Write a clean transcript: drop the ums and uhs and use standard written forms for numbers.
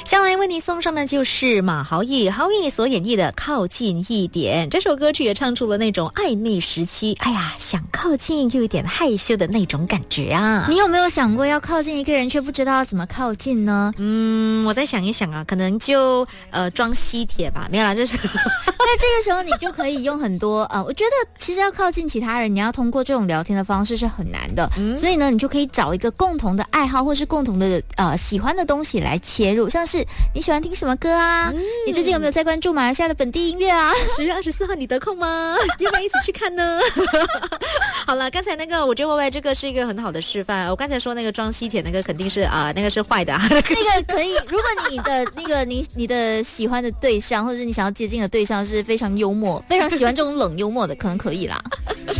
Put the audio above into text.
下来为你送上的就是马豪毅所演绎的《靠近一点》。这首歌曲也唱出了那种暧昧时期，哎呀，想靠近又有点害羞的那种感觉啊。 你有没有想过要靠近一个人却不知道怎么靠近呢？ 我再想一想啊，可能就装吸铁吧，没有啦，就是在这个时候你就可以用很多我觉得其实要靠近其他人，你要通过这种聊天的方式是很难的，所以呢你就可以找一个共同的爱好或是共同的喜欢的东西来切入，像是你喜欢听什么歌啊，你最近有没有在关注马来西亚的本地音乐啊 ？10月24号你得空吗？要不要一起去看呢？好了，刚才那个我觉得歪歪这个是一个很好的示范。我刚才说那个装吸铁那个肯定是那个是坏的啊。那个可以，如果你的那个你的喜欢的对象或者是你想要接近的对象是非常幽默，非常喜欢这种冷幽默的，可能可以啦。